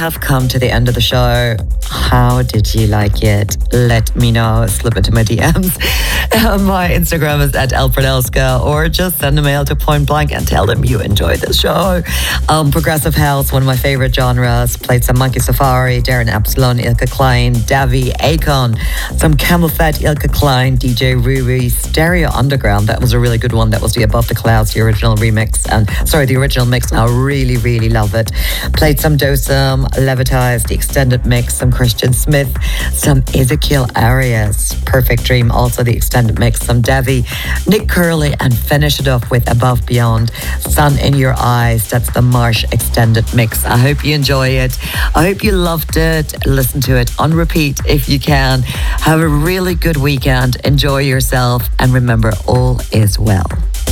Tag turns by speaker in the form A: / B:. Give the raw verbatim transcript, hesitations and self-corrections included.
A: have come to the end of the show. How did you like it? Let me know. Slip into my D Ms. My Instagram is at elpronelska, or just send a mail to Point Blank and tell them you enjoyed the show. Um, progressive house, one of my favorite genres. Played some Monkey Safari, Darren Epsilon, Ilka Klein, Davi, Akon, some Camel Fat, Ilka Klein, D J Rui, Stereo Underground. That was a really good one. That was the Above the Clouds, the original remix, and sorry, the original mix. I really, really love it. Played some Dosum, Levitize, the extended mix, some Christian Smith, some Ezekiel Arias, Perfect Dream, also the extended mix, some Devi, Nick Curley, and finish it off with Above Beyond, Sun in Your Eyes. That's the Marsh extended mix. I hope you enjoy it. I hope you loved it. Listen to it on repeat if you can. Have a really good weekend. Enjoy yourself, and remember, all is well.